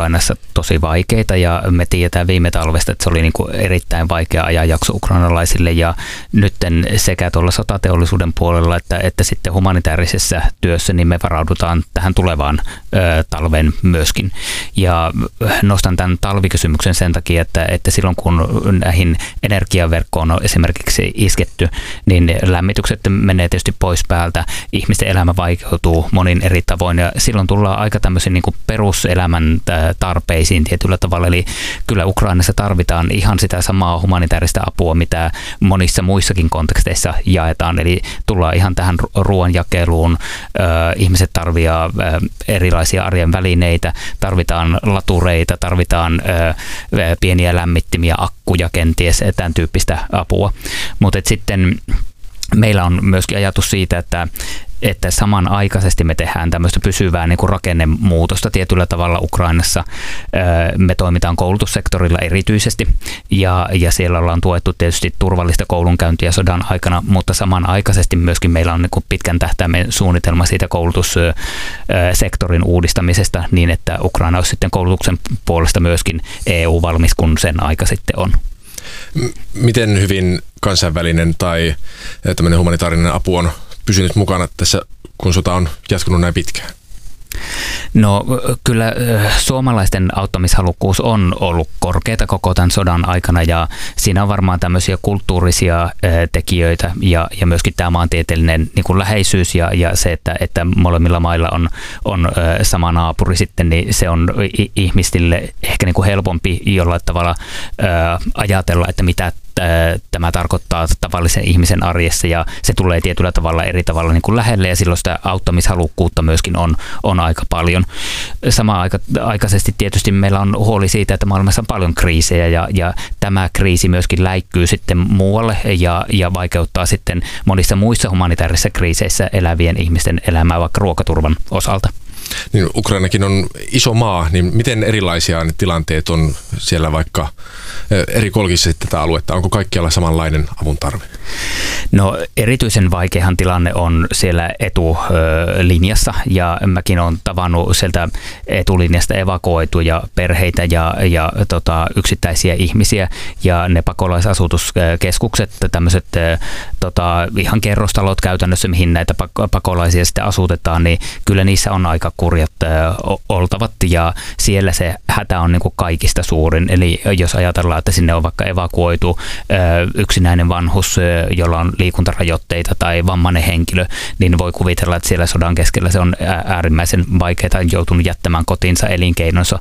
Ukrainassa tosi vaikeita ja me tiedetään viime talvesta, että se oli niin kuin erittäin vaikea ajanjakso ukrainalaisille ja nytten sekä tuolla sotateollisuuden puolella että sitten humanitaarisessa työssä niin me varaudutaan tähän tulevaan talven myöskin. Ja nostan tämän talvikysymyksen sen takia, että silloin kun näihin energiaverkkoon on esimerkiksi isketty, niin lämmitykset menee tietysti pois päältä, ihmisten elämä vaikeutuu monin eri tavoin ja silloin tullaan aika tämmöisiin niin kuin peruselämän tarpeisiin tietyllä tavalla. Eli kyllä Ukrainassa tarvitaan ihan sitä samaa humanitaarista apua, mitä monissa muissakin konteksteissa jaetaan. Eli tullaan ihan tähän ruoanjakeluun, ihmiset tarvitsevat erilaisia arjen välineitä, tarvitaan latureita, tarvitaan pieniä lämmittimiä, akkuja kenties, tämän tyyppistä apua. Mutta sitten meillä on myöskin ajatus siitä, että samanaikaisesti me tehdään tämmöistä pysyvää niin kuin rakennemuutosta tietyllä tavalla Ukrainassa. Me toimitaan koulutussektorilla erityisesti ja siellä ollaan tuettu tietysti turvallista koulunkäyntiä sodan aikana, mutta samanaikaisesti myöskin meillä on niin kuin pitkän tähtäimen suunnitelma siitä koulutussektorin uudistamisesta niin, että Ukraina olisi sitten koulutuksen puolesta myöskin EU-valmis, kun sen aika sitten on. Miten hyvin kansainvälinen tai tämmöinen humanitaarinen apu on pysynyt mukana tässä, kun sota on jatkunut näin pitkään? No kyllä suomalaisten auttamishalukkuus on ollut korkeata koko tämän sodan aikana ja siinä on varmaan tämmöisiä kulttuurisia tekijöitä ja myöskin tämä maantieteellinen niin kuin läheisyys ja se, että molemmilla mailla on sama naapuri sitten, niin se on ihmisille ehkä niin kuin helpompi jollain tavalla ajatella, että mitä tämä tarkoittaa tavallisen ihmisen arjessa ja se tulee tietyllä tavalla eri tavalla niin kuin lähelle ja silloin sitä auttamishalukkuutta myöskin on aika paljon. Samanaikaisesti tietysti meillä on huoli siitä, että maailmassa on paljon kriisejä ja tämä kriisi myöskin läikkyy sitten muualle ja vaikeuttaa sitten monissa muissa humanitaarisissa kriiseissä elävien ihmisten elämää vaikka ruokaturvan osalta. Niin Ukrainakin on iso maa, niin miten erilaisia ne tilanteet on siellä vaikka eri kolkissa tätä aluetta? Onko kaikkialla samanlainen avun tarve? No erityisen vaikeahan tilanne on siellä etulinjassa ja mäkin olen tavannut sieltä etulinjasta evakuoituja perheitä ja yksittäisiä ihmisiä ja ne pakolaisasutuskeskukset, tämmöiset ihan kerrostalot käytännössä, mihin näitä pakolaisia sitten asutetaan, niin kyllä niissä on aika kurjat oltavat ja siellä se hätä on niin kuin kaikista suurin. Eli jos ajatellaan, että sinne on vaikka evakuoitu yksinäinen vanhus, jolla on liikuntarajoitteita tai vammainen henkilö, niin voi kuvitella, että siellä sodan keskellä se on äärimmäisen vaikeaa, joutunut jättämään kotinsa, elinkeinonsa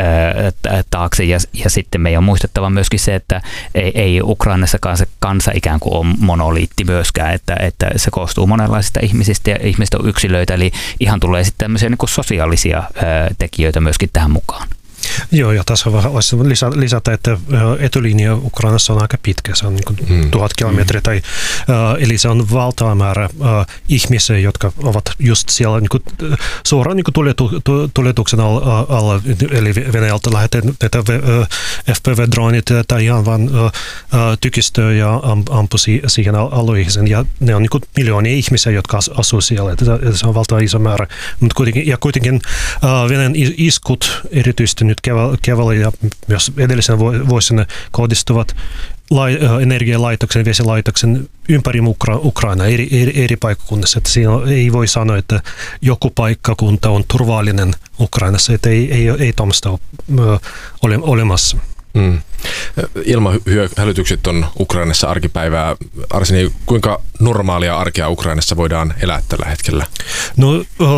taakse. Ja sitten meidän on muistettava myöskin se, että ei Ukrainassakaan se kansa ikään kuin on monoliitti myöskään, että se koostuu monenlaisista ihmisistä ja ihmiset on yksilöitä, eli ihan tulee sitten tämmöisiä niin kuin sosiaalisia tekijöitä myöskin tähän mukaan. Joo, ja tässä voisi lisätä, että etulinja Ukrainassa on aika pitkä, se on niin kuin 1000 kilometriä, eli se on valtava määrä ihmisiä, jotka ovat just siellä niin kuin, suoraan niin kuin tuletuksen alla, eli Venäjältä lähetetään FPV-droonit tai ihan vaan tykistöä ja ampui siihen alueeseen, ja ne on niin kuin miljoonia ihmisiä, jotka asuu siellä, se on valtava iso määrä, mutta kuitenkin Venäjän iskut erityisesti nyt keväällä ja myös edellisenä vuosina kohdistuvat energialaitoksen, vesilaitoksen ympäri Ukraina eri paikkakunnissa. Että siinä ei voi sanoa, että joku paikkakunta on turvallinen Ukrainassa, että ei tuommoista ole olemassa. Ilmahälytykset on Ukrainassa arkipäivää. Arseni, kuinka normaalia arkea Ukrainassa voidaan elää tällä hetkellä? No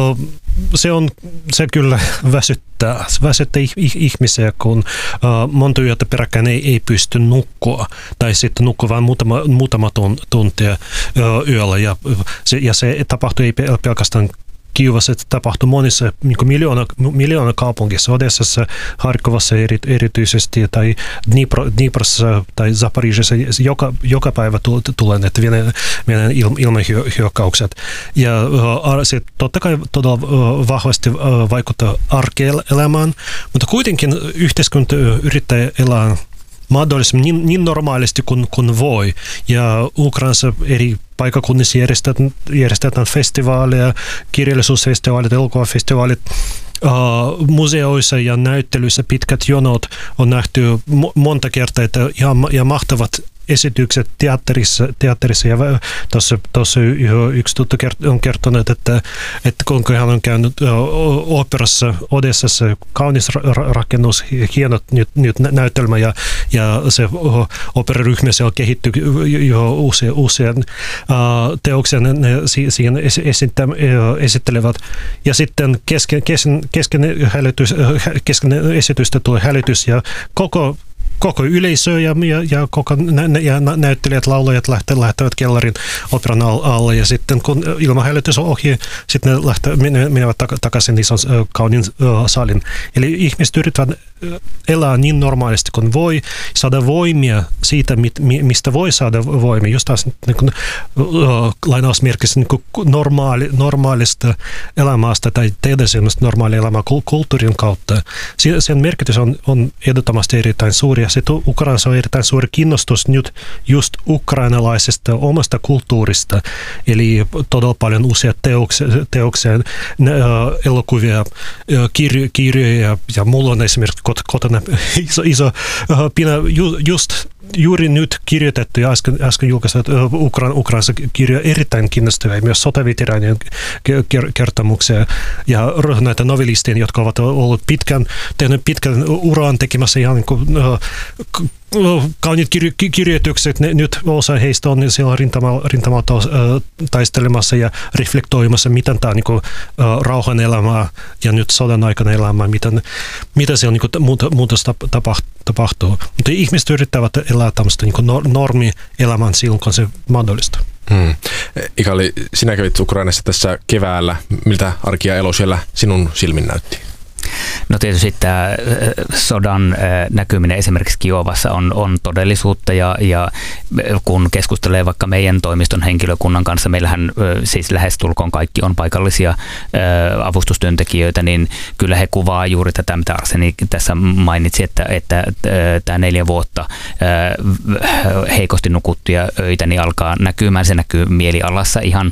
se kyllä väsyttää ihmisiä, kun monta yötä peräkkäin ei pysty nukkua tai sitten nukkua vain muutama tuntia yöllä ja se tapahtuu ei pelkästään Kiovassa, että tapahtui monissa niin miljoona kaupungissa, Odessassa, Harkovassa erityisesti tai Dniprossa tai Zaporizhzhassa joka päivä tulee näitä Venäjän ilmahyökkäykset. Ja se totta kai todella vahvasti vaikuttaa arkielämään, mutta kuitenkin yhteiskunta yrittää elää mahdollisimman niin normaalisti kuin voi. Ja Ukrainassa eri paikakunnissa järjestetään festivaaleja, kirjallisuusfestivaalit, elokuvafestivaalit. Museoissa ja näyttelyissä pitkät jonot on nähty monta kertaa, että ihan mahtavat esitykset teatterissa ja tuossa yksi tuttu on kertonut, että kuinka hän on käynyt oopperassa Odessassa, kaunis rakennus, hienot nyt näytelmä ja se oopperaryhmä siellä kehittyy jo uusia teoksia ne siihen esittelevät ja sitten kesken esitystä tulee hälytys ja koko yleisö ja koko näyttelijät, laulajat lähtevät kellarin operan alle ja sitten kun ilmahälytys on ohi, sitten ne menevät takaisin ison kauniin salin. Eli ihmiset yrittävät elää niin normaalisti kuin voi, saada voimia siitä, mistä voi saada voimia, just taas niin lainausmerkissä niin normaalista elämästä tai tehdä sellaista normaalia elämää kulttuurin kautta. Sen merkitys on ehdottomasti erittäin suuri. Sitten Ukrainassa on erittäin suuri kiinnostus nyt just ukrainalaisesta omasta kulttuurista, eli todella paljon uusia teoksia, elokuvia, kirjoja ja mulla on esimerkiksi kotona iso pina just juuri nyt kirjoitettu ja äsken julkaistu Ukrainassa kirjoja erittäin kiinnostavia, myös sotaveteraanien kertomuksia ja näitä novelisteja, jotka ovat olleet tehneet pitkän uran tekemässä ihan niin kuin, kauniit kirjoitukset, nyt osa heistä on siellä rintamalla taistelemassa ja reflektoimassa, miten tämä niin rauhan elämää ja nyt sodan aikana elämää, mitä siellä niin muutos tapahtuu. Mutta ihmiset yrittävät elää tämmöistä niin normielämän silloin, kun se mahdollista. Ikali, sinä kävit Ukrainassa tässä keväällä. Miltä arki ja elo siellä sinun silmin näytti? No tietysti tämä sodan näkyminen esimerkiksi Kiovassa on todellisuutta ja kun keskustelee vaikka meidän toimiston henkilökunnan kanssa, meillähän siis lähestulkoon kaikki on paikallisia avustustyöntekijöitä, niin kyllä he kuvaa juuri tätä, mitä Arseni tässä mainitsi, että tämä 4 vuotta heikosti nukuttuja öitä niin alkaa näkymään, se näkyy mielialassa ihan.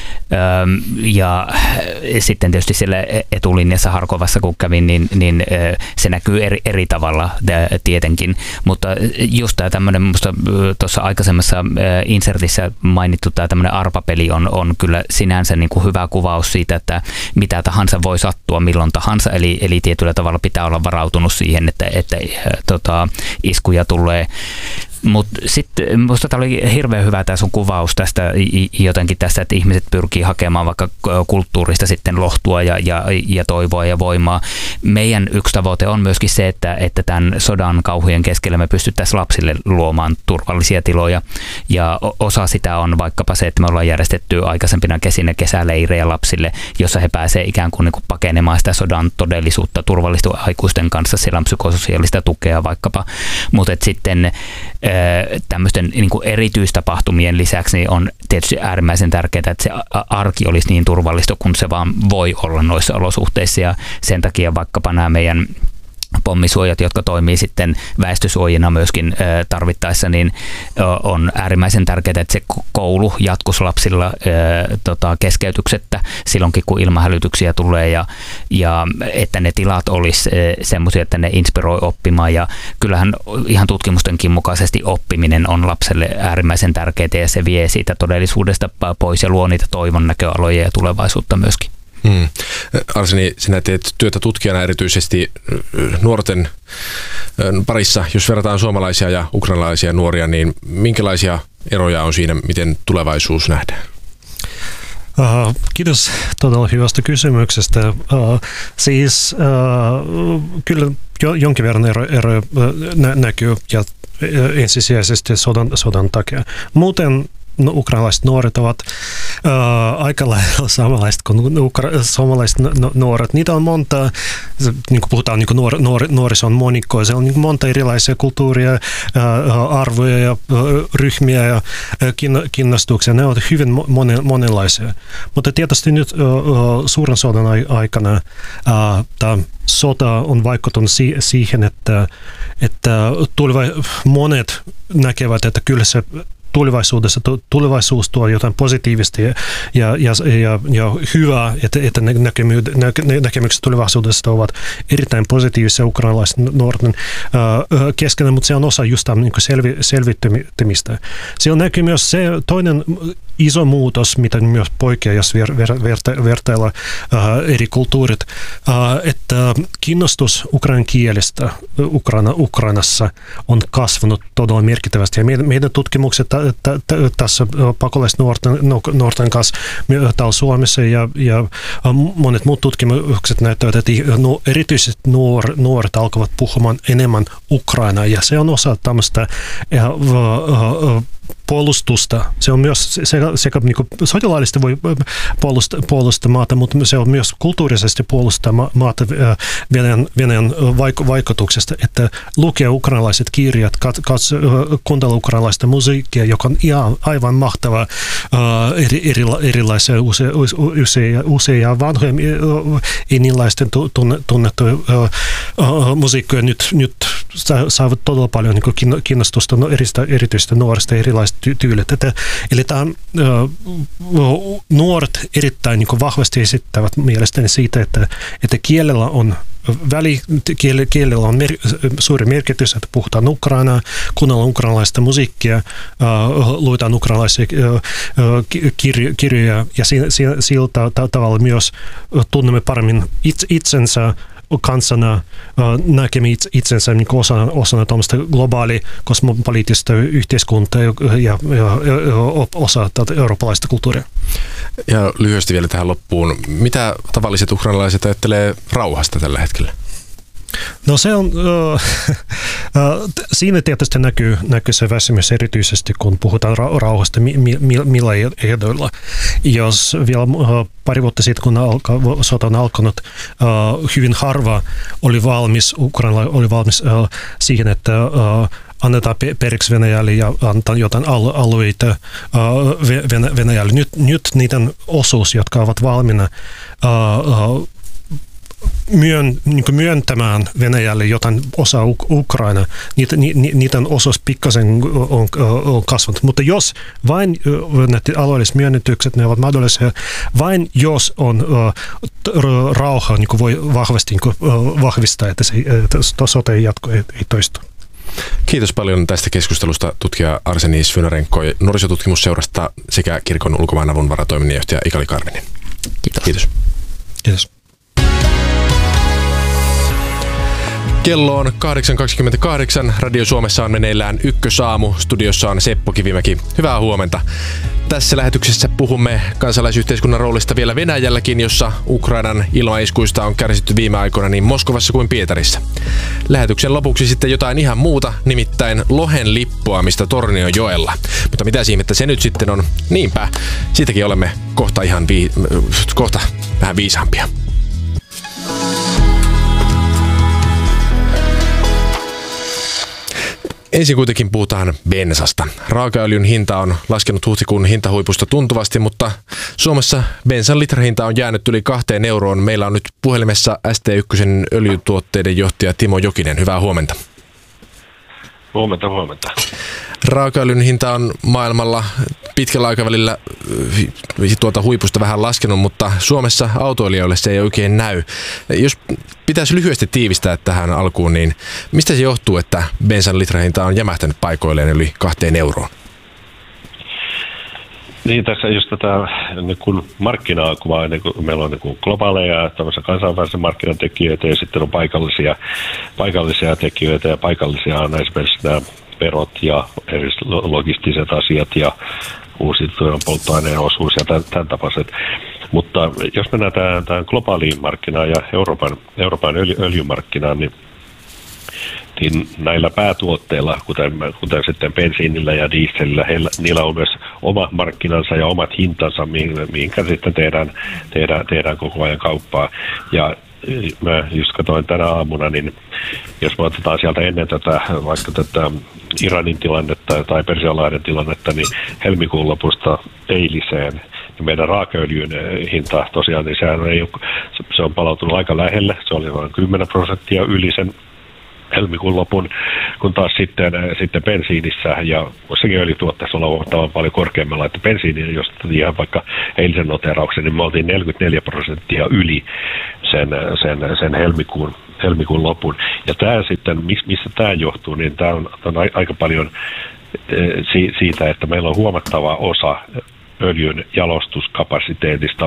Ja sitten tietysti siellä etulinjassa Harkovassa kun kävin, niin se näkyy eri tavalla tietenkin, mutta just tämä tämmöinen, minusta tuossa aikaisemmassa insertissä mainittu tämä tämmöinen arpapeli on kyllä sinänsä niin kuin hyvä kuvaus siitä, että mitä tahansa voi sattua milloin tahansa, eli tietyllä tavalla pitää olla varautunut siihen, että iskuja tulee. Mutta sitten minusta tämä oli hirveän hyvä tämä sun kuvaus tästä jotenkin tästä, että ihmiset pyrkii hakemaan vaikka kulttuurista sitten lohtua ja toivoa ja voimaa. Meidän yksi tavoite on myöskin se, että tämän sodan kauhujen keskellä me pystyttäisiin lapsille luomaan turvallisia tiloja. Ja osa sitä on vaikkapa se, että me ollaan järjestetty aikaisempina kesinä kesäleirejä lapsille, jossa he pääsevät ikään kuin pakenemaan sitä sodan todellisuutta turvallisten aikuisten kanssa. Siellä on psykososiaalista tukea vaikkapa, mutta sitten tämmöisten niin kuin erityistapahtumien lisäksi niin on tietysti äärimmäisen tärkeää, että se arki olisi niin turvallista kuin se vaan voi olla noissa olosuhteissa ja sen takia vaikkapa nämä meidän pommisuojat, jotka toimii sitten väestösuojina myöskin tarvittaessa, niin on äärimmäisen tärkeää, että se koulu jatkuisi lapsilla keskeytyksettä silloinkin, kun ilmahälytyksiä tulee ja että ne tilat olisi semmoisia, että ne inspiroi oppimaan ja kyllähän ihan tutkimustenkin mukaisesti oppiminen on lapselle äärimmäisen tärkeää ja se vie siitä todellisuudesta pois ja luo niitä toivon näköaloja ja tulevaisuutta myöskin. Arseni, sinä teet työtä tutkijana erityisesti nuorten parissa. Jos verrataan suomalaisia ja ukrainalaisia nuoria, niin minkälaisia eroja on siinä, miten tulevaisuus nähdään? Kiitos todella hyvästä kysymyksestä. Kyllä jonkin verran eroja näkyy ja ensisijaisesti sodan takia. Muuten ukrainalaiset nuoret ovat aika lailla samanlaiset kuin suomalaiset nuoret. Niitä on monta, niin kuin puhutaan niin nuorison monikkoa, se on niin monta erilaisia kulttuuria, arvoja ja ryhmiä ja kiinnostuksia. Ne ovat hyvin monenlaisia. Mutta tietysti nyt suuren sodan aikana tämä sota on vaikuttanut siihen, että monet näkevät, että kyllä se tulevaisuus tuo jotain positiivista ja hyvää, että näkemykset tulevaisuudesta ovat erittäin positiivisia ukrainalaisten nuorten keskenään, mutta se on osa just niin selvittämistä. Siellä näkyy myös se toinen iso muutos, mitä myös poikkeaa, jos vertailla eri kulttuurit, että kiinnostus ukrainan kielestä Ukrainassa on kasvanut todella merkittävästi. Ja meidän tutkimukset tässä pakolaisnuorten kanssa täällä Suomessa ja monet muut tutkimukset näyttävät, että erityisesti nuoret alkavat puhumaan enemmän Ukrainaa, ja se on osa tämmöistä puolustusta. Se on myös sekä niin sotilaallisesti voi puolustaa maata, mutta se on myös kulttuurisesti puolustaa maata Venäjän vaikutuksesta, että lukee ukrainalaiset kirjat, kuuntella ukrainalaista musiikkia, joka on aivan mahtavaa, erilaisia useja vanhoja enilaisten tunnettuja musiikkoja nyt saavat todella paljon niin kiinnostusta erityistä nuorista erilaiset tyylit. Eli tämä nuoret erittäin niin vahvasti esittävät mielestäni siitä, että kielellä on suuri merkitys, että puhutaan ukrainaa, kuunnellaan ukrainalaista musiikkia, luetaan ukrainalaisia kirjoja, ja sillä tavalla myös tunnemme paremmin itsensä kansana, näkemme itsensä niin osana tämmöistä globaali kosmopoliittista yhteiskuntaa ja osa tätä eurooppalaista kulttuuria. Ja lyhyesti vielä tähän loppuun. Mitä tavalliset ukrainalaiset ajattelee rauhasta tällä hetkellä? No se on, siinä tietysti näkyy se väsymys erityisesti, kun puhutaan rauhasta, millä ehdoilla. Jos vielä pari vuotta sitten, kun sota on alkanut, hyvin harva oli valmis, Ukraina oli valmis siihen, että annetaan periksi Venäjälle ja antaa jotain alueita Venäjälle. Nyt niiden osuus, jotka ovat valmiina myöntämään Venäjälle jotain osa Ukraina, niiden osuus pikkasen on kasvanut. Mutta jos vain alueelliset myönnytykset, ne ovat mahdollisia, vain jos on rauha, niin voi vahvasti vahvistaa, että sota ei jatku, ei toistu. Kiitos paljon tästä keskustelusta tutkija Arseni Svynarenko nuorisotutkimusseurasta sekä kirkon ulkomaanavun varatoiminnanjohtaja Ikali Karvinen. Kiitos. Kiitos. Kello on 8.28. Radio Suomessa on meneillään Ykkösaamu. Studiossa on Seppo Kivimäki. Hyvää huomenta. Tässä lähetyksessä puhumme kansalaisyhteiskunnan roolista vielä Venäjälläkin, jossa Ukrainan ilmaiskuista on kärsitty viime aikoina niin Moskovassa kuin Pietarissa. Lähetyksen lopuksi sitten jotain ihan muuta, nimittäin lohen lippuamista Tornionjoella. Mutta mitä ihmettä se nyt sitten on? Niinpä, siitäkin olemme kohta vähän viisaampia. Ensin kuitenkin puhutaan bensasta. Raakaöljyn hinta on laskenut huhtikuun hintahuipusta tuntuvasti, mutta Suomessa bensan litrahinta on jäänyt yli 2 euroon. Meillä on nyt puhelimessa ST1 öljytuotteiden johtaja Timo Jokinen. Hyvää huomenta. Huomenta. Raakaöljyn hinta on maailmalla pitkällä aikavälillä tuolta huipusta vähän laskenut, mutta Suomessa autoilijoille se ei oikein näy. Jos pitäisi lyhyesti tiivistää tähän alkuun, niin mistä se johtuu, että bensan litrahinta on jämähtänyt paikoilleen yli 2 euroon? Niin, tässä just tätä niin markkinaa kuvaa, meillä on niin globaaleja kansainvälisiä markkinatekijöitä ja sitten on paikallisia tekijöitä ja paikallisia on esimerkiksi nämä verot ja eri logistiset asiat ja uusiutuvan polttoaineen osuus ja tämän tapaiset. Mutta jos mennään tähän globaaliin markkinaan ja Euroopan öljymarkkinaan, niin näillä päätuotteilla, kuten sitten bensiinillä ja dieselillä, niillä on myös oma markkinansa ja omat hintansa, mihinkä sitten tehdään koko ajan kauppaa. Ja mä just katsoin tänä aamuna, niin jos me otetaan sieltä ennen vaikka tätä Iranin tilannetta tai Persianlahden tilannetta, niin helmikuun lopusta eiliseen, niin meidän raakaöljyn hinta tosiaan, niin se on palautunut aika lähelle. Se oli noin 10% yli sen helmikuun lopun, kun taas sitten bensiinissä ja sekin öljytuotteessa ollaan huomattavan paljon korkeammalla, että bensiini, jos ihan vaikka eilisen noterauksen, niin me oltiin 44% yli sen helmikuun lopun. Ja tämä sitten, missä tämä johtuu, niin tämä on aika paljon siitä, että meillä on huomattava osa öljyn jalostuskapasiteetista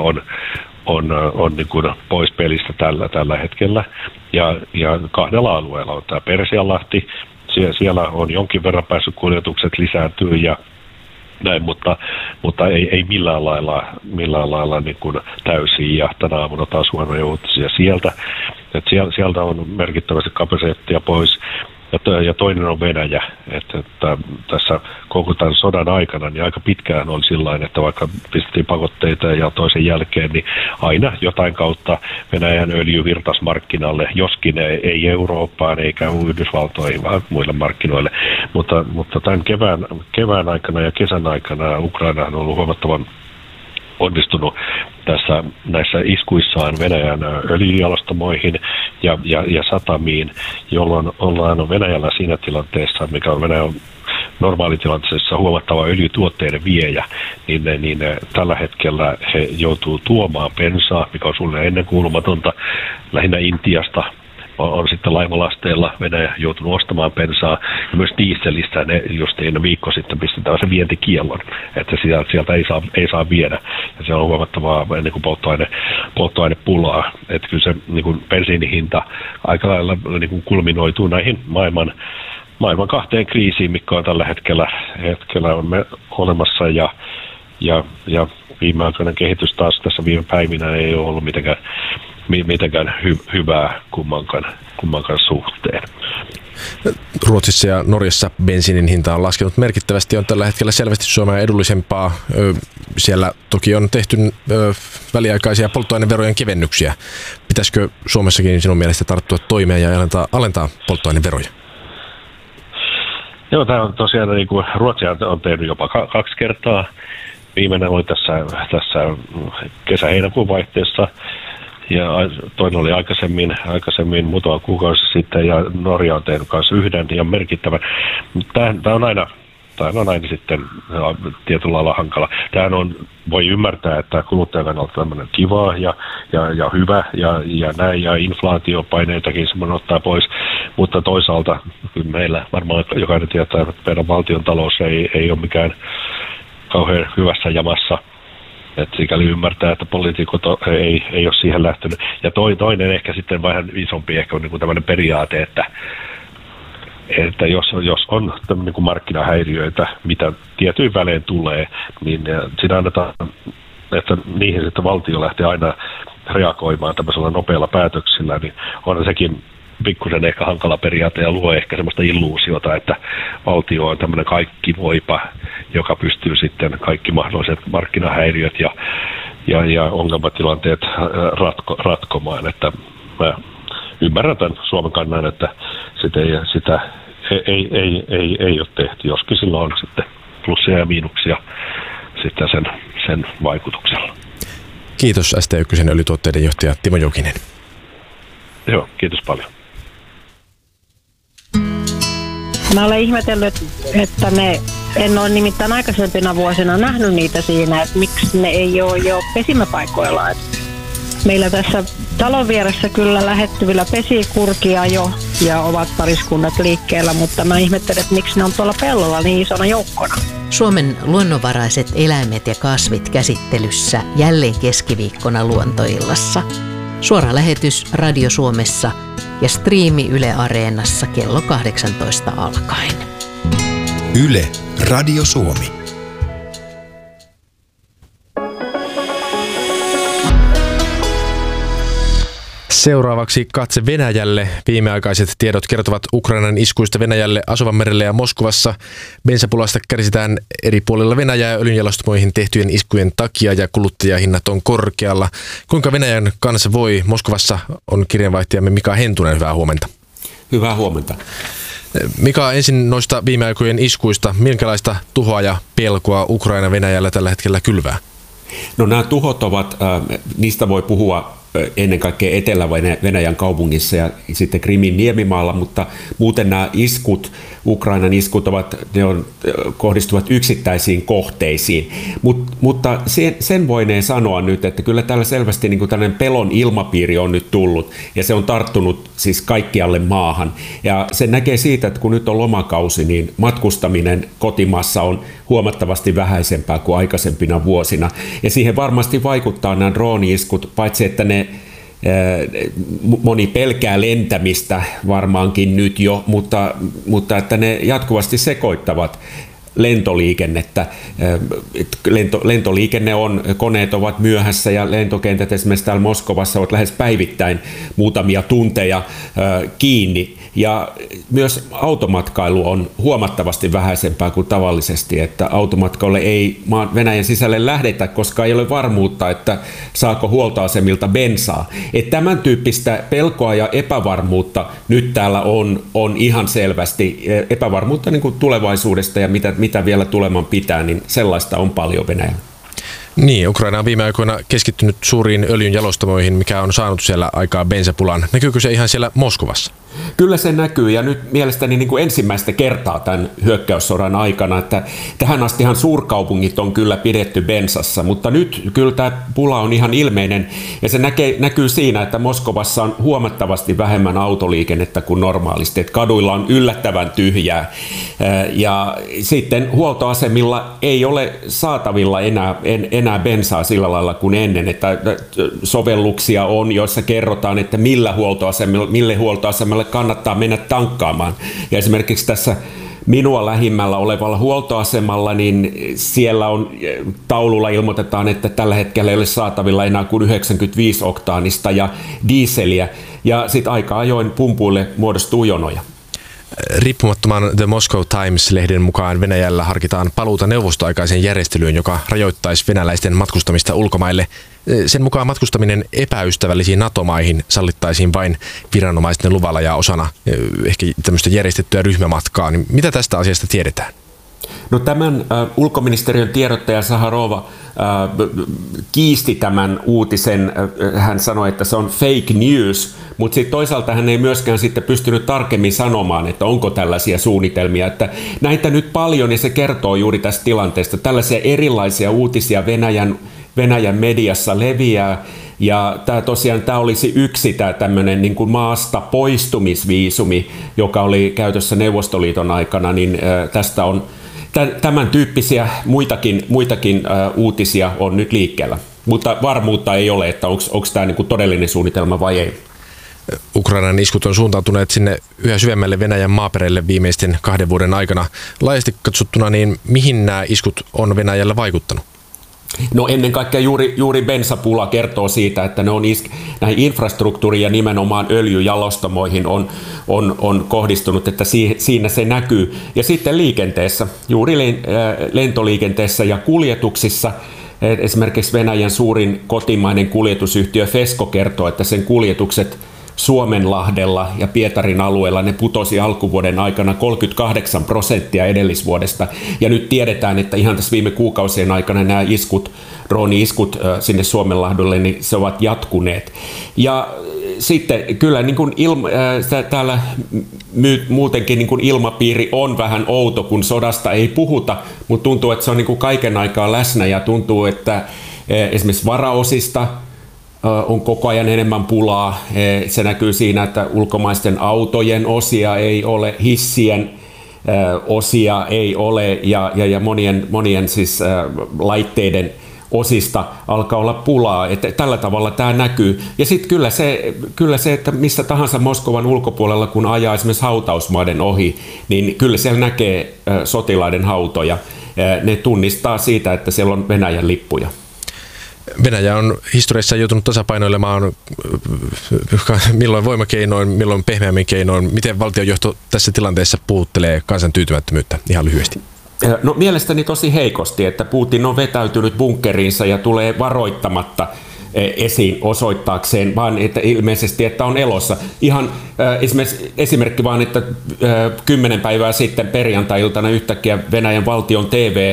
on niin kuin pois pelistä tällä hetkellä. Ja kahdella alueella on tämä Persianlahti, siellä on jonkin verran päässyt kuljetukset lisääntyy ja näin, mutta ei millään lailla niin kuin täysin, ja tänä aamuna taas huonoja uutisia sieltä. Sieltä on merkittävästi kapasiteettia pois. Ja toinen on Venäjä, että tässä koko tämän sodan aikana niin aika pitkään oli sillain, että vaikka pistettiin pakotteita ja toisen jälkeen, niin aina jotain kautta Venäjän öljy virtasi markkinalle, joskin ei Eurooppaan eikä Yhdysvaltoihin, vaan muille markkinoille. Mutta tämän kevään aikana ja kesän aikana Ukraina on ollut huomattavan onnistunut näissä iskuissaan Venäjän öljyjalostamoihin ja satamiin, jolloin ollaan Venäjällä siinä tilanteessa, mikä on Venäjän normaalitilanteessa huomattava öljytuotteiden viejä, niin tällä hetkellä he joutuu tuomaan bensaa, mikä on sulle ennenkuulumatonta, lähinnä Intiasta. On sitten laivalasteilla Venäjä joutunut ostamaan bensaa, ja myös dieselistä ne justiin viikko sitten pistetään se vientikiellon, että sieltä ei saa viedä, ja se on huomattavaa niin kuin polttoainepulaa, että kyllä se niin kuin bensiinihinta aika lailla niin kuin kulminoituu näihin maailman kahteen kriisiin, mikä on tällä hetkellä on olemassa, ja viimeaikainen kehitys taas tässä viime päivinä ei ole ollut mitenkään hyvää kummankaan suhteen. Ruotsissa ja Norjassa bensiinin hinta on laskenut merkittävästi, on tällä hetkellä selvästi Suomea edullisempaa. Siellä toki on tehty väliaikaisia polttoaineverojen kevennyksiä. Pitäisikö Suomessakin sinun mielestä tarttua toimeen ja alentaa polttoaineveroja? Joo, tämä on tosiaan, niin kuin Ruotsi on tehnyt jopa 2 kertaa. Viimeinen oli tässä kesä-heinäkuun vaihteessa. Ja toinen oli aikaisemmin muutama kuukausi sitten, ja Norja on tehnyt myös yhden ja merkittävän. Tämä on aina sitten tietyllä lailla hankala. Voi ymmärtää, että kuluttajan kannalta tämmöinen kivaa ja hyvä ja näin, ja inflaatiopaineitakin semmoinen ottaa pois, mutta toisaalta meillä varmaan jokainen tietää, että meidän valtion talous ei ole mikään kauhean hyvässä jamassa. Että sikäli ymmärtää, että poliitikot ei ole siihen lähtenyt. Ja toinen ehkä sitten vähän isompi ehkä on niin kuin tämmöinen periaate, että jos on niin kuin markkinahäiriöitä, mitä tietyin välein tulee, niin siinä annetaan, että niihin sitten valtio lähtee aina reagoimaan tämmöisellä nopealla päätöksillä, niin on sekin pikkusen ehkä hankala periaate ja luo ehkä semmoista illuusiota, että valtio on tämmöinen kaikki voipa, joka pystyy sitten kaikki mahdolliset markkinahäiriöt ja ongelmatilanteet ratkomaan. Että mä ymmärrän tämän Suomen kannan, että sitä ei ole tehty, joskin sillä on sitten plussia ja miinuksia sitten sen vaikutuksella. Kiitos ST1 öljytuotteiden johtaja Timo Jokinen. Joo, kiitos paljon. Mä olen ihmetellyt, että en ole nimittäin aikaisempina vuosina nähnyt niitä siinä, että miksi ne ei ole jo pesimäpaikoilla. Meillä tässä talon vieressä kyllä lähettyvillä pesii kurkia jo ja ovat pariskunnat liikkeellä, mutta mä ihmettelen, että miksi ne on tuolla pellolla niin isona joukkona. Suomen luonnonvaraiset eläimet ja kasvit käsittelyssä jälleen keskiviikkona Luontoillassa. Suora lähetys Radio Suomessa ja striimi Yle Areenassa kello 18 alkaen. Yle, Radio Suomi. Seuraavaksi katse Venäjälle. Viimeaikaiset tiedot kertovat Ukrainan iskuista Venäjälle, Asovanmerelle ja Moskovassa. Bensapulasta kärsitään eri puolilla Venäjää öljynjalostamoihin tehtyjen iskujen takia ja kuluttajahinnat on korkealla. Kuinka Venäjän kanssa voi? Moskovassa on kirjeenvaihtajamme Mika Hentunen. Hyvää huomenta. Hyvää huomenta. Mika, ensin noista viime aikojen iskuista. Minkälaista tuhoa ja pelkoa Ukraina Venäjällä tällä hetkellä kylvää? No nämä tuhot ovat, niistä voi puhua ennen kaikkea Etelä-Venäjän kaupungissa ja sitten Krimin niemimaalla, mutta muuten nämä iskut, Ukrainan iskut kohdistuvat yksittäisiin kohteisiin. Mutta sen voineen sanoa nyt, että kyllä täällä selvästi niin kuin tällainen pelon ilmapiiri on nyt tullut ja se on tarttunut siis kaikkialle maahan. Ja se näkee siitä, että kun nyt on lomakausi, niin matkustaminen kotimaassa on huomattavasti vähäisempää kuin aikaisempina vuosina. Ja siihen varmasti vaikuttaa nämä drooni-iskut, paitsi että moni pelkää lentämistä varmaankin nyt jo, mutta että ne jatkuvasti sekoittavat lentoliikennettä. Lentoliikenne koneet ovat myöhässä ja lentokentät esimerkiksi täällä Moskovassa ovat lähes päivittäin muutamia tunteja kiinni. Ja myös automatkailu on huomattavasti vähäisempää kuin tavallisesti, että automatkoille ei Venäjän sisälle lähdetä, koska ei ole varmuutta, että saako huoltoasemilta bensaa. Että tämän tyyppistä pelkoa ja epävarmuutta nyt täällä on ihan selvästi. Epävarmuutta niin kuin tulevaisuudesta ja mitä vielä tuleman pitää, niin sellaista on paljon Venäjällä. Niin, Ukraina on viime aikoina keskittynyt suuriin öljyn jalostamoihin, mikä on saanut siellä aikaa bensapulan. Näkyykö se ihan siellä Moskovassa? Kyllä se näkyy ja nyt mielestäni niin kuin ensimmäistä kertaa tämän hyökkäyssodan aikana, että tähän astihan suurkaupungit on kyllä pidetty bensassa, mutta nyt kyllä tämä pula on ihan ilmeinen ja se näkyy siinä, että Moskovassa on huomattavasti vähemmän autoliikennettä kuin normaalisti, että kaduilla on yllättävän tyhjää ja sitten huoltoasemilla ei ole saatavilla enää bensaa sillä lailla kuin ennen, että sovelluksia on, joissa kerrotaan, että mille huoltoasemalle kannattaa mennä tankkaamaan. Ja esimerkiksi tässä minua lähimmällä olevalla huoltoasemalla, niin siellä on taululla ilmoitetaan, että tällä hetkellä ei ole saatavilla enää kuin 95-oktaanista ja dieseliä. Ja sitten aika ajoin pumpuille muodostuu jonoja. Riippumattoman The Moscow Times-lehden mukaan Venäjällä harkitaan paluuta neuvostoaikaiseen järjestelyyn, joka rajoittaisi venäläisten matkustamista ulkomaille. Sen mukaan matkustaminen epäystävällisiin NATO-maihin sallittaisiin vain viranomaisten luvalla ja osana ehkä tämmöistä järjestettyä ryhmämatkaa. Niin mitä tästä asiasta tiedetään? No tämän ulkoministeriön tiedottaja Zaharova kiisti tämän uutisen. Hän sanoi, että se on fake news, mutta sitten toisaalta hän ei myöskään sitten pystynyt tarkemmin sanomaan, että onko tällaisia suunnitelmia. Että näitä nyt paljon ja se kertoo juuri tästä tilanteesta. Tällaisia erilaisia uutisia Venäjän mediassa leviää. Ja tämä olisi yksi tämmöinen niin kuin maasta poistumisviisumi, joka oli käytössä Neuvostoliiton aikana, niin tästä on tämän tyyppisiä muitakin uutisia on nyt liikkeellä, mutta varmuutta ei ole, että onko tämä niin kuin todellinen suunnitelma vai ei. Ukrainan iskut on suuntautuneet sinne yhä syvemmälle Venäjän maaperälle viimeisten 2 vuoden aikana. Laajasti katsottuna, niin mihin nämä iskut on Venäjällä vaikuttanut? No ennen kaikkea juuri bensapula kertoo siitä, että ne on näihin infrastruktuuriin ja nimenomaan öljyjalostamoihin on kohdistunut, että siinä se näkyy. Ja sitten liikenteessä, juuri lentoliikenteessä ja kuljetuksissa, esimerkiksi Venäjän suurin kotimainen kuljetusyhtiö Fesko kertoo, että sen kuljetukset Suomenlahdella ja Pietarin alueella ne putosi alkuvuoden aikana 38% edellisvuodesta. Ja nyt tiedetään, että ihan tässä viime kuukausien aikana nämä drooni-iskut sinne Suomenlahdelle, niin se ovat jatkuneet. Ja sitten kyllä niin kuin täällä muutenkin niin kuin ilmapiiri on vähän outo, kun sodasta ei puhuta, mutta tuntuu, että se on niin kuin kaiken aikaa läsnä ja tuntuu, että esimerkiksi varaosista on koko ajan enemmän pulaa. Se näkyy siinä, että ulkomaisten autojen osia ei ole, hissien osia ei ole ja monien siis laitteiden osista alkaa olla pulaa. Että tällä tavalla tämä näkyy. Ja sitten kyllä se, että missä tahansa Moskovan ulkopuolella, kun ajaa esimerkiksi hautausmaiden ohi, niin kyllä siellä näkee sotilaiden hautoja. Ne tunnistaa siitä, että siellä on Venäjän lippuja. Venäjä on historiassa joutunut tasapainoilemaan milloin voimakeinoin, milloin pehmeämmin keinoin. Miten valtionjohto tässä tilanteessa puhuttelee kansan tyytymättömyyttä ihan lyhyesti? No mielestäni tosi heikosti, että Putin on vetäytynyt bunkkeriinsa ja tulee varoittamatta esiin osoittaakseen, vaan että ilmeisesti, että on elossa. Ihan esimerkki vaan, että 10 päivää sitten perjantai-iltana yhtäkkiä Venäjän valtion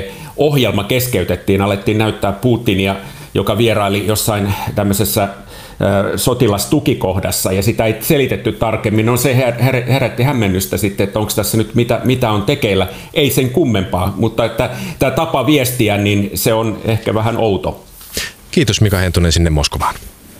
TV-ohjelma keskeytettiin, alettiin näyttää Putinia, joka vieraili jossain tämmöisessä sotilastukikohdassa ja sitä ei selitetty tarkemmin. No se herätti hämmennystä sitten, että onko tässä nyt mitä on tekeillä. Ei sen kummempaa, mutta että tämä tapa viestiä, niin se on ehkä vähän outo. Kiitos Mika Hentunen sinne Moskovaan.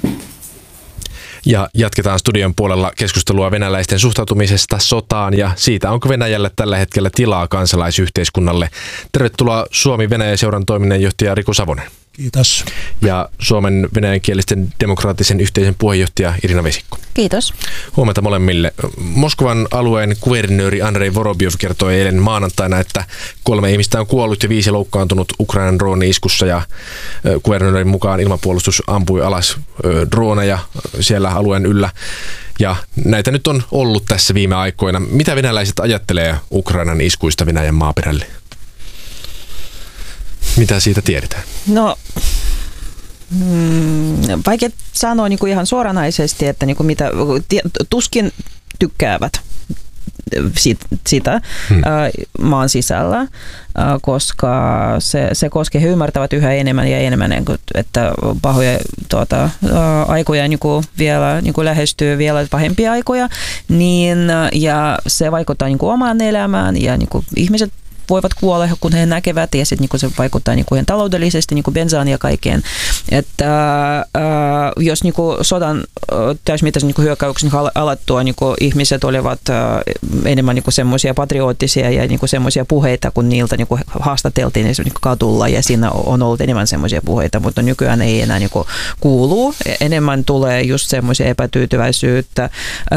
Ja jatketaan studion puolella keskustelua venäläisten suhtautumisesta sotaan ja siitä, onko Venäjällä tällä hetkellä tilaa kansalaisyhteiskunnalle. Tervetuloa Suomi-Venäjä-seuran toiminnanjohtaja Riku Savonen. Kiitos. Ja Suomen venäjänkielisten demokraattisen yhteisön puheenjohtaja Irina Vesikko. Kiitos. Huomenta molemmille. Moskovan alueen kuvernööri Andrei Vorobiov kertoi eilen maanantaina, että 3 ihmistä on kuollut ja 5 loukkaantunut Ukrainan drooni-iskussa. Ja kuvernöörin mukaan ilmapuolustus ampui alas drooneja siellä alueen yllä. Ja näitä nyt on ollut tässä viime aikoina. Mitä venäläiset ajattelee Ukrainan iskuista Venäjän maaperälle? Mitä siitä tiedetään? No, vaikea sanoa niin kuin ihan suoranaisesti, että niin kuin mitä, tuskin tykkäävät sitä maan sisällä, koska se koskee, he ymmärtävät yhä enemmän ja enemmän, että pahoja aikoja niin kuin vielä niin kuin lähestyy vielä pahempia aikoja, niin, ja se vaikuttaa niin kuin omaan elämään ja niin kuin ihmiset voivat kuolla, kun he näkevät, ja sitten niin se vaikuttaa niin taloudellisesti, niin bensaan ja kaikkeen. Että jos niin sodan täysmittaisen niin hyökkäyksen alattua niin ihmiset olivat enemmän niin semmoisia patriottisia ja niin semmoisia puheita, kun niiltä niin haastateltiin niin kadulla, ja siinä on ollut enemmän semmoisia puheita, mutta nykyään ei enää niin kuulu. Enemmän tulee just semmoisia epätyytyväisyyttä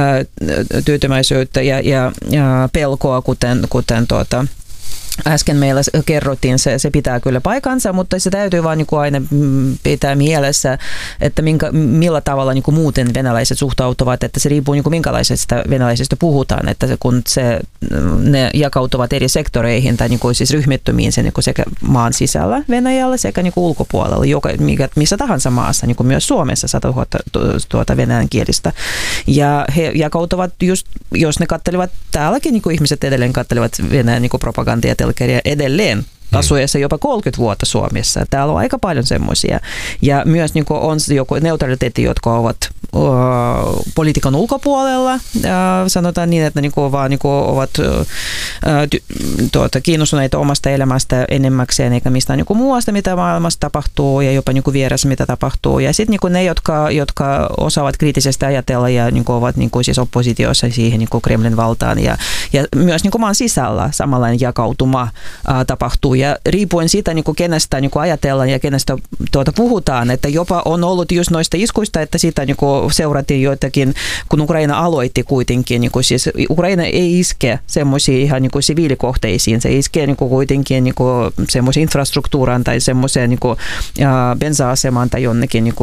ja pelkoa, kuten äsken meillä kerrottiin, se pitää kyllä paikansa, mutta se täytyy vaan niin aina pitää mielessä, että millä tavalla niin muuten venäläiset suhtautuvat, että se riippuu niin minkälaisesta venäläisestä puhutaan, että kun ne jakautuvat eri sektoreihin tai niin siis ryhmittymiin se niin sekä maan sisällä Venäjällä sekä niin ulkopuolella, missä tahansa maassa, niin myös Suomessa 100 000 venäjänkielistä. Ja he jakautuvat just, jos ne katselevat, täälläkin niin ihmiset edelleen katselevat Venäjän niin propagandia edelleen asuessa jopa 30 vuotta Suomessa. Täällä on aika paljon semmoisia. Ja myös niin on joku neutraliteetti, jotka ovat politiikan ulkopuolella. Sanotaan niin, että ne vaan ovat kiinnostuneita omasta elämästä enemmäkseen, eikä mistään muusta, mitä maailmassa tapahtuu, ja jopa vieressä, mitä tapahtuu. Ja sitten ne, jotka osaavat kriittisesti ajatella ja ovat siis oppositiossa siihen Kremlin valtaan. Ja myös maan sisällä samanlainen jakautuma tapahtuu. Ja riippuen siitä, kenestä ajatellaan ja kenestä puhutaan, että jopa on ollut just noista iskuista, että sitä seurattiin joitakin, kun Ukraina aloitti kuitenkin. Siis Ukraina ei iske semmoisia ihan siviilikohteisiin, se iskee kuitenkin semmoisen infrastruktuuraan tai semmoiseen bensa-asemaan tai jonnekin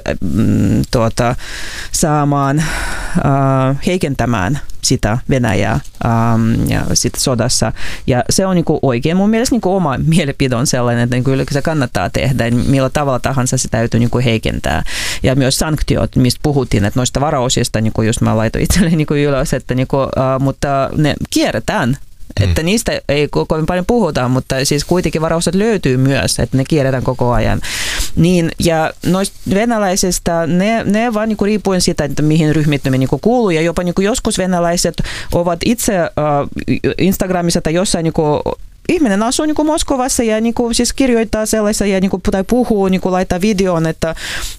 saamaan, heikentämään sitä Venäjää ja sit sodassa. Ja se on oikein. Mun mielestä oma mielipide on sellainen, että kyllä se kannattaa tehdä. Millä tavalla tahansa se täytyy heikentää. Ja myös sanktiot, mistä puhuttiin, että noista varaosista, jos mä laitoin itselleni ylös, että mutta ne kierretään. Että niistä ei kovin paljon puhuta, mutta siis kuitenkin varaukset löytyy myös, että ne kierretään koko ajan. Niin, ja noista venäläisistä, ne vaan riippuen siitä, että mihin ryhmittymiin kuuluu, ja jopa joskus venäläiset ovat itse Instagramissa tai jossain ihminen asuu Moskovassa ja siis kirjoittaa sellaisia ja tai puhuu, laittaa videon, että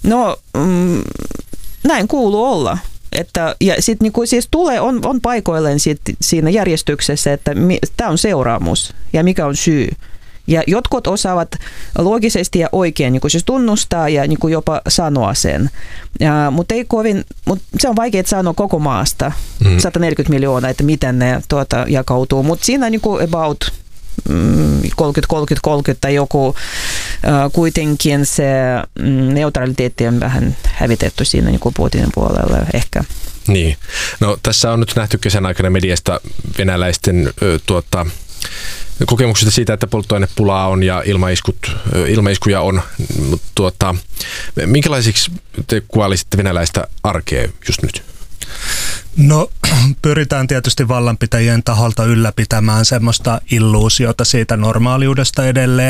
näin kuuluu olla. Ja sitten siis tulee, on paikoilleen siinä järjestyksessä, että tämä on seuraamus ja mikä on syy. Ja jotkut osaavat loogisesti ja oikein siis tunnustaa ja jopa sanoa sen. Mutta se on vaikea sanoa koko maasta, 140 miljoonaa, että miten ne jakautuu. Mutta siinä about 30-30 tai joku kuitenkin se neutraliteetti on vähän hävitetty siinä Putinin puolella ehkä. Niin. No tässä on nyt nähty kesän aikana mediasta venäläisten kokemuksista siitä, että polttoainepulaa on ja ilmaiskuja on. Minkälaisiksi te kuvailisitte venäläistä arkea just nyt? No pyritään tietysti vallanpitäjien taholta ylläpitämään semmoista illuusiota siitä normaaliudesta edelleen,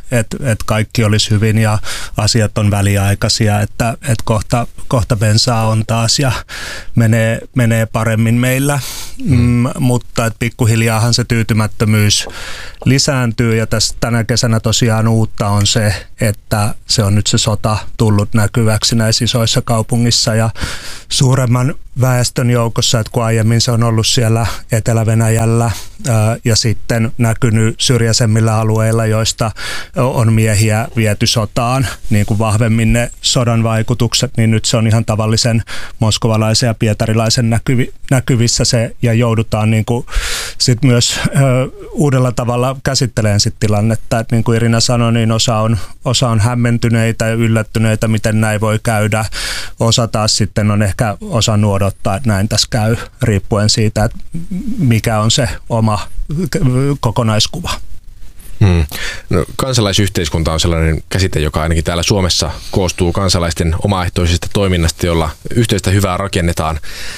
että kaikki olisi hyvin ja asiat on väliaikaisia, että kohta bensaa on taas ja menee paremmin meillä, mutta että pikkuhiljaahan se tyytymättömyys lisääntyy ja tänä kesänä tosiaan uutta on se, että se on nyt se sota tullut näkyväksi näissä isoissa kaupungissa ja suuremman väestön joukossa, että kun aiemmin se on ollut siellä Etelä-Venäjällä ja sitten näkynyt syrjäisemmillä alueilla, joista on miehiä viety sotaan, niin kuin vahvemmin ne sodan vaikutukset, niin nyt se on ihan tavallisen moskovalaisen ja pietarilaisen näkyvissä se, ja joudutaan niin kuin sit myös uudella tavalla käsittelemään sit tilannetta, että niin kuin Irina sanoi, niin osa on hämmentyneitä ja yllättyneitä, miten näin voi käydä, osa taas sitten on ehkä osannut odottaa, että näin tässä käy, riippuen siitä, että mikä on se oma kokonaiskuva. No, kansalaisyhteiskunta on sellainen käsite, joka ainakin täällä Suomessa koostuu kansalaisten omaehtoisesta toiminnasta, jolla yhteistä hyvää rakennetaan.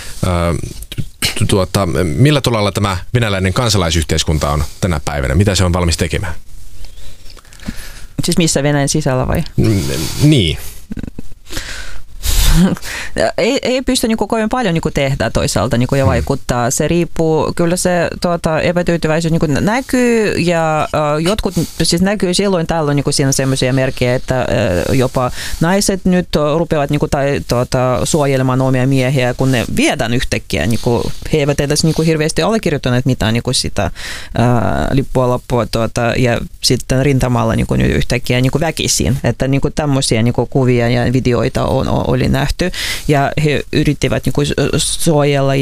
Millä tolalla tämä venäläinen kansalaisyhteiskunta on tänä päivänä? Mitä se on valmis tekemään? Siis missä Venäjän sisällä vai? Niin. Ei pysty niin kovin paljon niin tehdä toisaalta niin ja vaikuttaa. Se riippuu, kyllä se epätyytyväisyys niin näkyy ja jotkut siis näkyy silloin tällöin niin siinä sellaisia merkkejä, että jopa naiset nyt rupeavat niin suojelemaan omia miehiä, kun ne viedään yhtäkkiä. Niin he eivät edes niin hirveästi allekirjoittaneet mitään niin sitä lippua ja sitten rintamalla niin yhtäkkiä niin väkisin. Että niin tämmöisiä niin kuvia ja videoita oli nähty. Ja he yrittivät niin kuin suojella,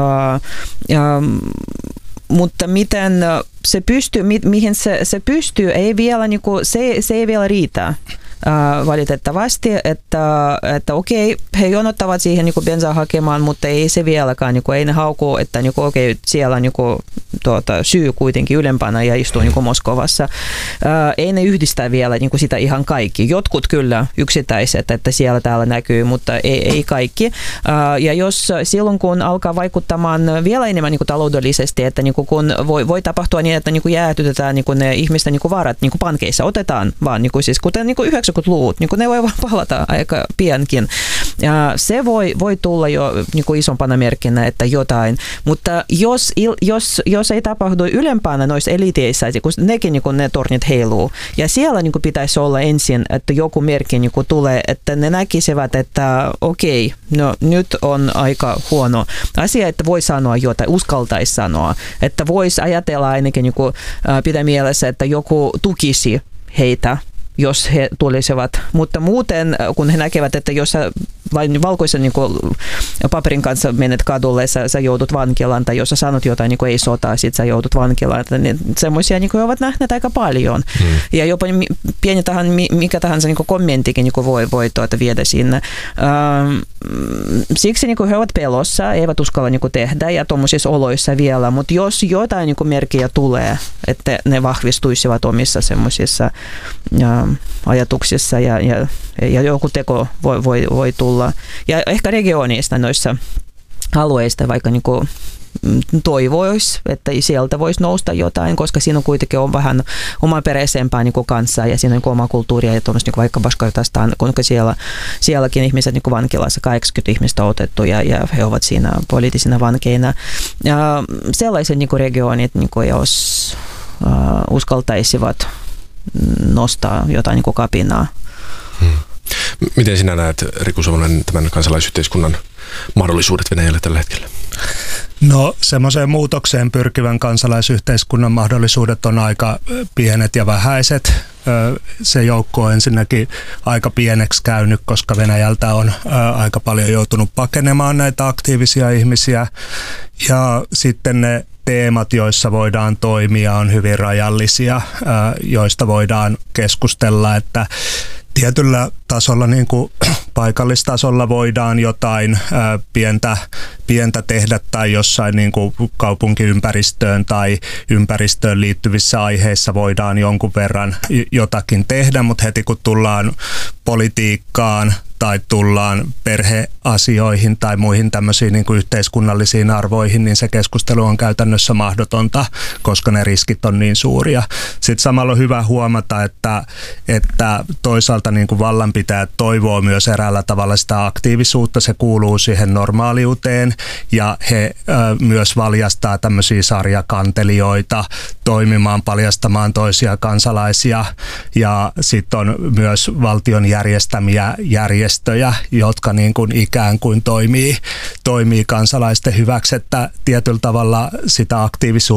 mutta miten se pystyy, mihin se pystyy, ei vielä, niin kuin, se ei vielä riitä. Valitettavasti, että okei, he jonottavat siihen niin bensaa hakemaan, mutta ei se vieläkään, niin kuin, ei ne haukuu, että niin kuin, okei, siellä niin kuin, syy kuitenkin ylempänä ja istuu niin kuin Moskovassa. Ei ne yhdistä vielä niin kuin sitä ihan kaikki. Jotkut kyllä yksittäiset, että siellä täällä näkyy, mutta ei kaikki. Ja jos silloin, kun alkaa vaikuttamaan vielä enemmän niin kuin taloudellisesti, että niin kuin, kun voi tapahtua niin, että niin kuin jäätytetään niin kuin ne ihmisten niin kuin varat niin kuin pankeissa, otetaan vaan, niin kuin, siis, kuten niin kuin 90-luvut, niin kuin ne voi vaan palata aika piankin. Ja se voi tulla jo niin kuin isompana merkkinä, että jotain, mutta jos ei tapahdu ylempänä noissa eliteissä, kun nekin niin kuin ne tornit heiluu, ja siellä niin kuin pitäisi olla ensin, että joku merkki niin kuin tulee, että ne näkisivät, että okei, no nyt on aika huono asia, että voi sanoa jotain, uskaltaisi sanoa, että voisi ajatella ainakin niin kuin, pitää mielessä, että joku tukisi heitä, jos he tulisivat. Mutta muuten, kun he näkevät, että jos sä vain valkoisen niin kuin, paperin kanssa menet kadulle, sä joudut vankilaan, tai jos sä sanot jotain, niin kuin ei sotaa, sit sä joudut vankilaan. Niin semmoisia niin kuin ovat nähneet aika paljon. Ja jopa pieni mikä tahansa niin kuin kommenttikin niin kuin voi viedä sinne. Siksi niin kuin he ovat pelossa, eivät uskalla niin kuin tehdä, ja tuommoisissa oloissa vielä. Mutta jos jotain niin kuin merkkiä tulee, että ne vahvistuisivat omissa semmoisissa ajatuksissa ja joku teko voi tulla. Ja ehkä regionista noissa alueista vaikka niin kuin toivoisi, että sieltä voisi nousta jotain, koska siinä kuitenkin on vähän omaperäisempää niin kuin kanssa ja siinä on niin oma kulttuuria ja tuommoista niin vaikka Bashkortastan, kuinka sielläkin ihmiset niin kuin vankilassa 80 ihmistä otettu ja he ovat siinä poliittisina vankeina. Ja sellaiset niin kuin regionit, niin kuin jos uskaltaisivat nostaa jotain niin kuin kapinaa. Miten sinä näet, Riku Savonen, tämän kansalaisyhteiskunnan mahdollisuudet Venäjällä tällä hetkellä? No semmoiseen muutokseen pyrkivän kansalaisyhteiskunnan mahdollisuudet on aika pienet ja vähäiset. Se joukko on ensinnäkin aika pieneksi käynyt, koska Venäjältä on aika paljon joutunut pakenemaan näitä aktiivisia ihmisiä. Ja sitten ne teemat, joissa voidaan toimia, on hyvin rajallisia, joista voidaan keskustella, että tietyllä tasolla niin kuin paikallistasolla voidaan jotain pientä tehdä tai jossain niin kuin kaupunkiympäristöön tai ympäristöön liittyvissä aiheissa voidaan jonkun verran jotakin tehdä, mutta heti kun tullaan politiikkaan tai tullaan perheasioihin tai muihin tämmöisiin niin kuin yhteiskunnallisiin arvoihin, niin se keskustelu on käytännössä mahdotonta, koska ne riskit on niin suuria. Sitten samalla on hyvä huomata, että toisaalta niin kuin vallanpitäjät toivoo myös eräällä tavalla sitä aktiivisuutta, se kuuluu siihen normaaliuteen, ja he myös valjastaa tämmöisiä sarjakantelijoita toimimaan, paljastamaan toisia kansalaisia, ja sitten on myös valtion järjestämiä järjestöjä, jotka niin kuin ikään kuin toimii kansalaisten hyväksi, että tietyllä tavalla sitä aktiivisuutta